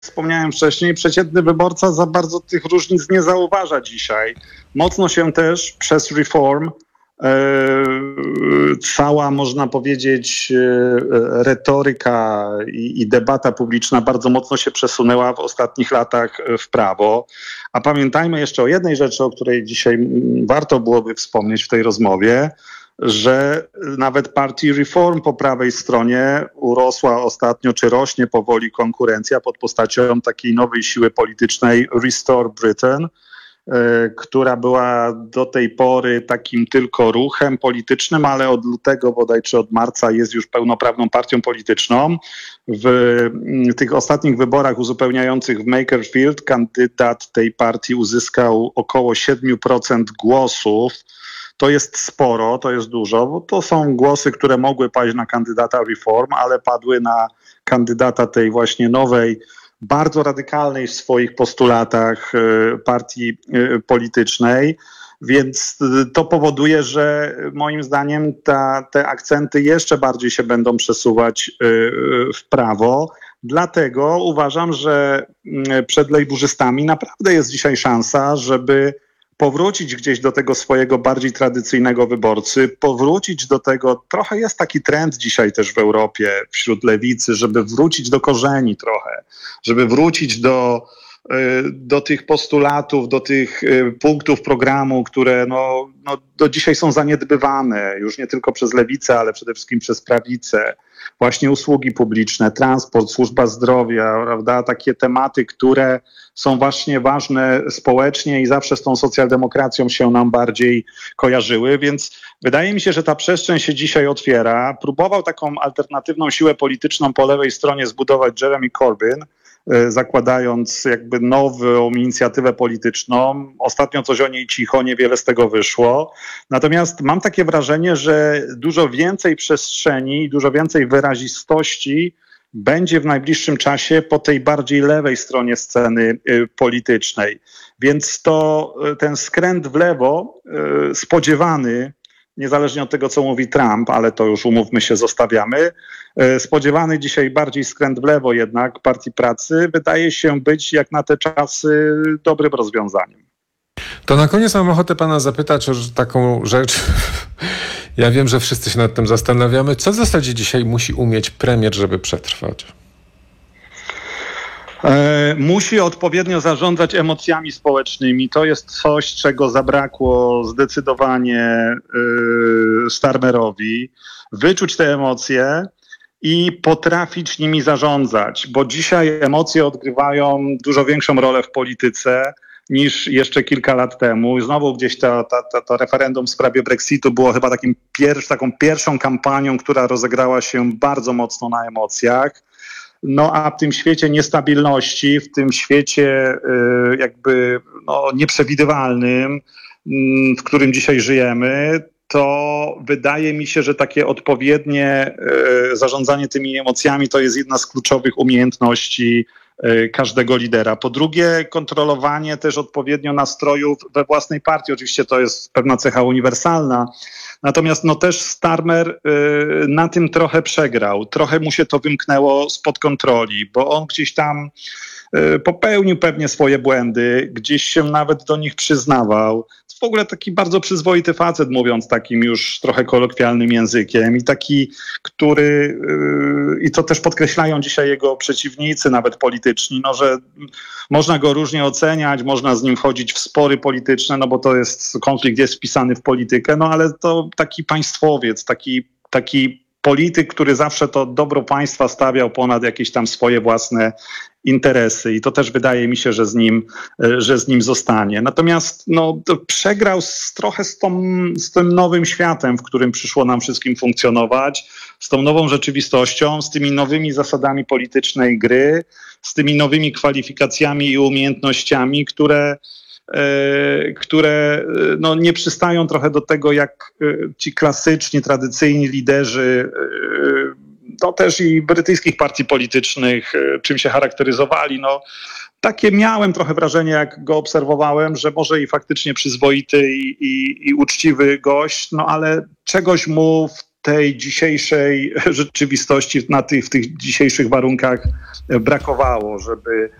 wspomniałem wcześniej, przeciętny wyborca za bardzo tych różnic nie zauważa dzisiaj. Mocno się też przez Reform cała, można powiedzieć, retoryka i debata publiczna bardzo mocno się przesunęła w ostatnich latach w prawo. A pamiętajmy jeszcze o jednej rzeczy, o której dzisiaj warto byłoby wspomnieć w tej rozmowie, że nawet partii Reform po prawej stronie urosła ostatnio, czy rośnie powoli konkurencja pod postacią takiej nowej siły politycznej Restore Britain, która była do tej pory takim tylko ruchem politycznym, ale od lutego bodaj czy od marca jest już pełnoprawną partią polityczną. W tych ostatnich wyborach uzupełniających w Makerfield kandydat tej partii uzyskał około 7% głosów. To jest sporo, to jest dużo, bo to są głosy, które mogły paść na kandydata Reform, ale padły na kandydata tej właśnie nowej, bardzo radykalnej w swoich postulatach partii politycznej, więc to powoduje, że moim zdaniem te akcenty jeszcze bardziej się będą przesuwać w prawo. Dlatego uważam, że przed lejburzystami naprawdę jest dzisiaj szansa, żeby powrócić gdzieś do tego swojego bardziej tradycyjnego wyborcy, powrócić do tego, trochę jest taki trend dzisiaj też w Europie wśród lewicy, żeby wrócić do korzeni trochę, żeby wrócić do tych postulatów, do tych punktów programu, które do dzisiaj są zaniedbywane, już nie tylko przez lewicę, ale przede wszystkim przez prawicę. Właśnie usługi publiczne, transport, służba zdrowia, prawda? Takie tematy, które są właśnie ważne społecznie i zawsze z tą socjaldemokracją się nam bardziej kojarzyły, więc wydaje mi się, że ta przestrzeń się dzisiaj otwiera. Próbował taką alternatywną siłę polityczną po lewej stronie zbudować Jeremy Corbyn, zakładając jakby nową inicjatywę polityczną. Ostatnio coś o niej cicho, niewiele z tego wyszło. Natomiast mam takie wrażenie, że dużo więcej przestrzeni, dużo więcej wyrazistości będzie w najbliższym czasie po tej bardziej lewej stronie sceny politycznej. Więc ten skręt w lewo spodziewany, niezależnie od tego, co mówi Trump, ale to już umówmy się, zostawiamy. Spodziewany dzisiaj bardziej skręt w lewo jednak Partii Pracy wydaje się być jak na te czasy dobrym rozwiązaniem. To na koniec mam ochotę pana zapytać o taką rzecz. Ja wiem, że wszyscy się nad tym zastanawiamy. Co w zasadzie dzisiaj musi umieć premier, żeby przetrwać? Musi odpowiednio zarządzać emocjami społecznymi. To jest coś, czego zabrakło zdecydowanie Starmerowi. Wyczuć te emocje i potrafić nimi zarządzać, bo dzisiaj emocje odgrywają dużo większą rolę w polityce niż jeszcze kilka lat temu. Znowu gdzieś to referendum w sprawie Brexitu było chyba taką pierwszą kampanią, która rozegrała się bardzo mocno na emocjach. No a w tym świecie niestabilności, w tym świecie nieprzewidywalnym, w którym dzisiaj żyjemy, to wydaje mi się, że takie odpowiednie zarządzanie tymi emocjami to jest jedna z kluczowych umiejętności każdego lidera. Po drugie, kontrolowanie też odpowiednio nastrojów we własnej partii. Oczywiście to jest pewna cecha uniwersalna. Natomiast też Starmer na tym trochę przegrał. Trochę mu się to wymknęło spod kontroli, bo on gdzieś tam popełnił pewnie swoje błędy, gdzieś się nawet do nich przyznawał. W ogóle taki bardzo przyzwoity facet, mówiąc takim już trochę kolokwialnym językiem i taki, który, i to też podkreślają dzisiaj jego przeciwnicy, nawet polityczni, że można go różnie oceniać, można z nim wchodzić w spory polityczne, bo to jest, konflikt jest wpisany w politykę, ale to taki państwowiec, taki polityk, który zawsze to dobro państwa stawiał ponad jakieś tam swoje własne interesy i to też wydaje mi się, że z nim zostanie. Natomiast przegrał trochę z tym nowym światem, w którym przyszło nam wszystkim funkcjonować, z tą nową rzeczywistością, z tymi nowymi zasadami politycznej gry, z tymi nowymi kwalifikacjami i umiejętnościami, które nie przystają trochę do tego, jak ci klasyczni, tradycyjni liderzy, też i brytyjskich partii politycznych, czym się charakteryzowali. Takie miałem trochę wrażenie, jak go obserwowałem, że może i faktycznie przyzwoity i uczciwy gość, ale czegoś mu w tej dzisiejszej rzeczywistości w tych dzisiejszych warunkach brakowało, żeby